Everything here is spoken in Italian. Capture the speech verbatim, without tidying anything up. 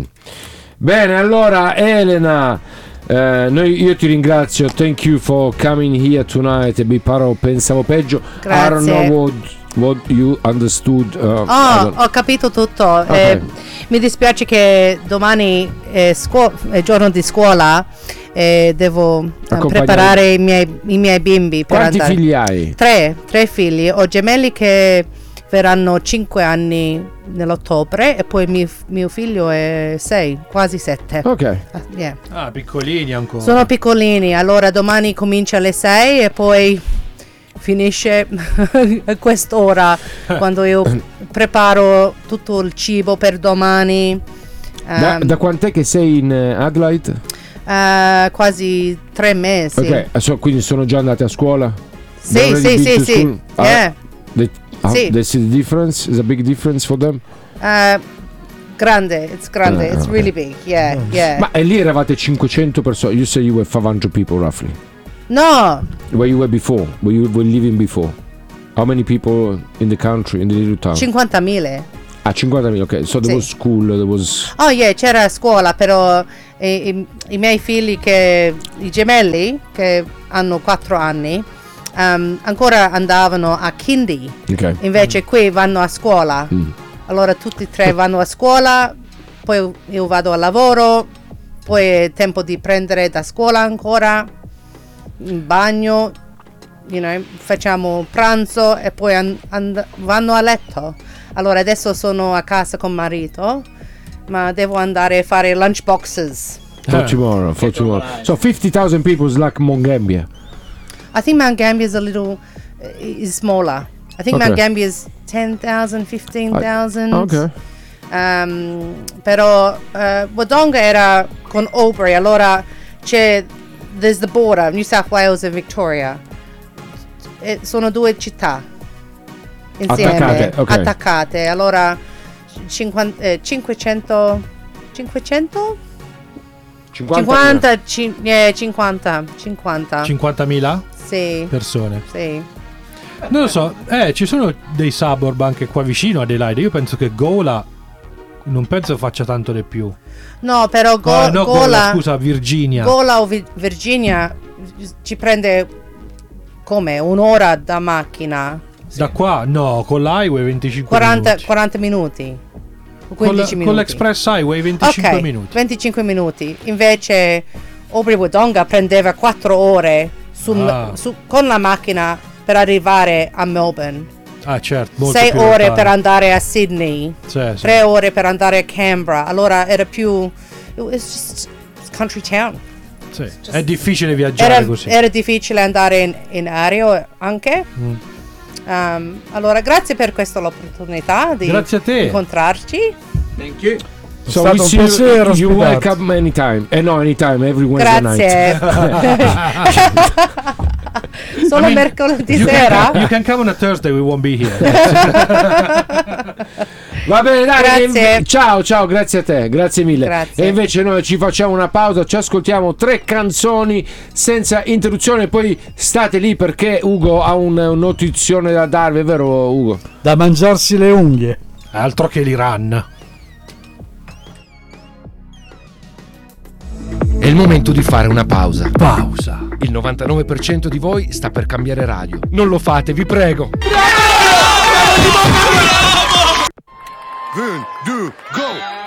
Bene, allora Elena, eh, noi, io ti ringrazio. Thank you for coming here tonight e be part of Pensavo Peggio. Grazie. I don't know what, what you understood. Uh, oh, ho capito tutto. Okay. Eh, mi dispiace che domani è, scuo- è giorno di scuola e devo eh, preparare i miei, i miei bimbi per Quanti andare. figli hai? Tre, tre figli. Ho gemelli che verranno cinque anni nell'ottobre e poi mio, mio figlio è sei, quasi sette. Ok. Uh, yeah. Ah, piccolini ancora. Sono piccolini, allora domani comincia alle sei e poi finisce a quest'ora quando io preparo tutto il cibo per domani. Um, Da, da quant'è che sei in uh, Adelaide? Uh, quasi tre mesi. Ok, so, quindi sono già andati a scuola? Sì, sì, sì, sì. Ah, Yeah. they, ah, Sì. they see the difference? Is a big difference for them? Uh, grande, it's grande, Ah, it's okay. really big, yeah, yeah. Ma e lì eravate cinquecento persone? You say you were five hundred people roughly. No, Where you were before? Where you were living before? How many people in the country, in the little town? cinquantamila. Ah, cinquantamila, ok. So there Sì. was school, there was... Oh yeah, c'era scuola, però eh, i, i miei figli, che i gemelli, che hanno quattro anni, um, ancora andavano a kindy. Ok. Invece qui vanno a scuola. Mm. Allora tutti e tre vanno a scuola, poi io vado al lavoro, poi è tempo di prendere da scuola ancora, in bagno, you know, facciamo pranzo e poi an- and- vanno a letto. Allora adesso sono a casa con marito, ma devo andare a fare lunch boxes. For tomorrow, for tomorrow. So fifty thousand people is like Mount Gambier. I think Mount Gambier is a little uh, is smaller. I think Okay. Mount Gambier is ten thousand, fifteen thousand. Ok. Um, però uh, Wodonga era con Albury, allora c'è there's the border, New South Wales e Victoria. E sono due città insieme, Attaccate, ok. attaccate. Allora cinquanta, eh, cinquecento cinquecento cinquanta cin- eh, cinquanta cinquanta cinquantamila sì, persone. sì. Non lo so, eh, ci sono dei suburb anche qua vicino a Adelaide. Io penso che Gola non penso faccia tanto di più. No, però Go- Ah, no, Gola, Gola, scusa, Virginia. Gola o Vi- Virginia ci prende come un'ora da macchina, Da qua, no, con l'highway venticinque quaranta, minuti. quaranta minuti, Con, quindici la- minuti. con l'Express Highway venticinque Ok, minuti. venticinque minuti. Invece Albury Wodonga prendeva quattro ore sul- Ah. su- con la macchina per arrivare a Melbourne. Ah, certo, molto sei più ore lontano. per andare a Sydney, Sì, sì. tre ore per andare a Canberra. Allora era più it was just country town. Sì. È difficile viaggiare Era, così. era difficile andare in, in aereo anche. Mm. Um, allora grazie per questa opportunità di Grazie a te. incontrarci. Thank you. È So stato we un see you, piacere you ospitarti. welcome anytime. Eh no, anytime, every Wednesday night. Grazie. Solo I mean, mercoledì you sera. Can, you can come on a Thursday, we won't be here. Va bene, dai, Grazie. e inve- ciao, ciao, grazie a te, grazie mille. Grazie. E invece noi ci facciamo una pausa, ci ascoltiamo tre canzoni senza interruzione, poi state lì perché Ugo ha un, un notizione da darvi, è vero Ugo? Da mangiarsi le unghie. Altro che l'Iran. È il momento di fare una pausa. Pausa. Il novantanove per cento di voi sta per cambiare radio. Non lo fate, vi prego. Un, due, go!